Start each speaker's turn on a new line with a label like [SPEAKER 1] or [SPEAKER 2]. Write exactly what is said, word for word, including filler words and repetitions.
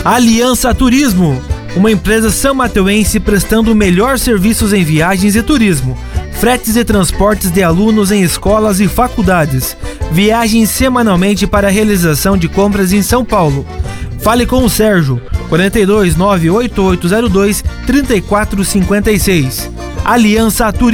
[SPEAKER 1] Aliança Turismo, uma empresa são-mateuense prestando melhor serviços em viagens e turismo, fretes e transportes de alunos em escolas e faculdades, viagens semanalmente para a realização de compras em São Paulo. Fale com o Sérgio, quarenta e dois, nove oito oito zero dois, trinta e quatro cinquenta e seis. Aliança Turismo.